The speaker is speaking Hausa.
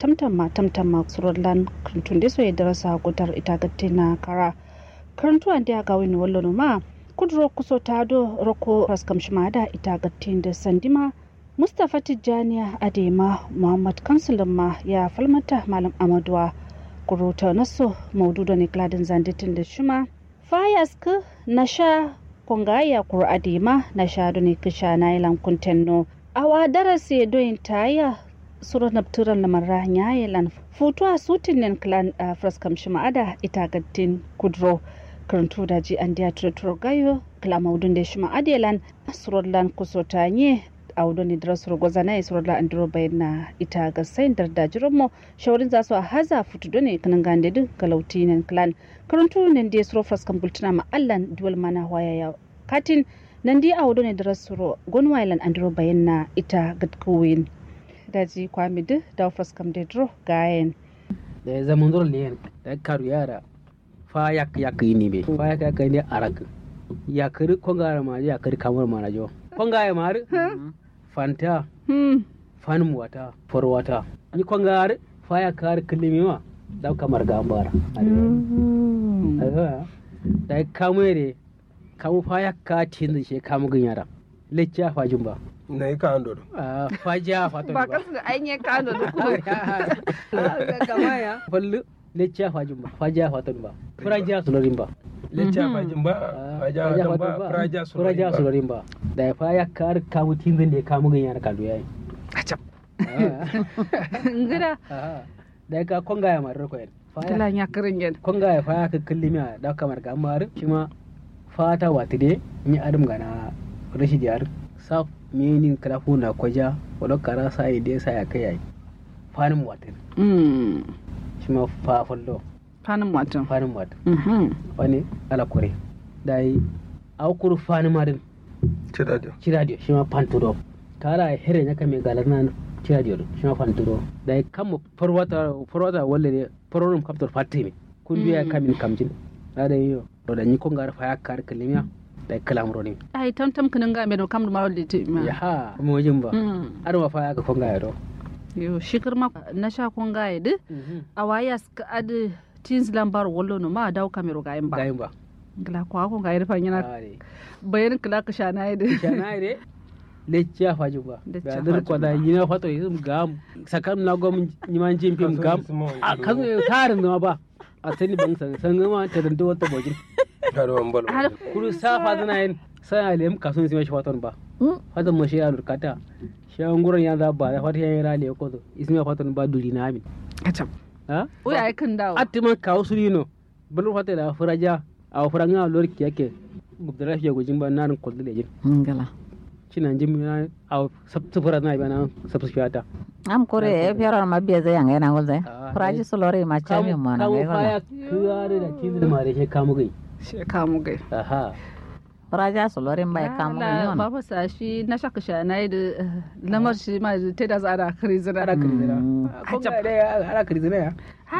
tamtamma surullan kuntunde so darasa gutar ita gattina kara karantu ande aga wini wallo ma kudro kuso tado roko raskam shimada ita gattin da sandima Mustafa Tijjaniya Adema Muhammad Kansulma ya falmata Malam Amadwa kuruta naso maududo ne kladin zanditin da shima fayask nasha kongaya kur Adema nasha doni kisha nailan kuntenno awa darase doyin taya sura nabturan lamarra nyayelan futuwa sutinin clan fraskam shimada ita gattin kudro karantu daji andiya tutur gayo kala maudun da shima adelan surullan kusotanye audoni drasur gozana isurla andro bayna ita ga sain darda jiromo shawarin zasu a haza futudo ne kanan gande din galautinen clan karantu nan da suro fraskam bultuna ma allan duwal mana waya ya katin nan di audoni drasur gonwailan andro bayna ita gatkuwin daji kwamidu da fraskam de dro gayen da zaman dole ne da karu yara fa yak ni be fa yak ne arak yakari kongara ma yakari kamar marajo kongaya mar fanta fanum wata forwata ni kongara fa yakar kilimiwa da kamar gambara da kamere kamu fa yakka tin she kamu gunyara lecca fa jumba na yi ka ando faja fata ba kasu da anye ka ando ku kamaya fallu lecca fa jumba faja fata ba furaja sulorin ba lecca fajin ba faja fata ba furaja sulorin ba da fa yakka kamu tin da kamu gunyara kallo yayi acap ngira da ka kongaya mar ko en kala nya karin gen kongaya fa yakka killimiya da kamar gamar shima fata watide ni adam gana rashi jar saf menin krafu na kwaja wala kara sa ide sa ya kai fanin watin shima fa fallo fanin watin wani ala kore dai aukur fanin marin ciradio shima panturo kara here ne kame galarna ciradio shima panturo dai kam forwata walle ne forum capture fatimi kun biya kamin kamjin dai yo da ni ko ngar fa yakar kalimiya da kalamro ne ai tamtam kanin ga me do kam ma walde te ma ya ha mo jimba ar ma fa yaka ko ngar do yo shikir ma na sha ko ngar de awaya ska ad tins lambar wallo no ma daw kamero ga yamba gala ko ngar fa nyana bayan kala ka shana de leccia fa juba da dir ko da yina fato yum gam sakam na gom nyiman jimpim gam a kan tarin ma ba a sani ban san ma ta danto wata bojin kuru safa zana yin sai alem kasun sai shi fatan ba fatan mashi ya lurkata shi an gurin ya zaba da fatan yayin rale ko to ismi fatan ba duri na amin kacam ha o ya kan dawo attiman kawo surino bulu fatan da furaja a furanga lorki yake mugdara shi gujin ba nan kullu da jin ngala cinan jimi na a sabsufura na bana sabsufiyata am kore e fiara ma biya zai yanga na golza furaji solore ma chami mo na ga wala kuare da kinda ma da she kamu gai aha furaja solore ma ya kamu gai ne baba sa shi na shaka shana da lamar shi ma te da zara krizina ko ga da ara krizina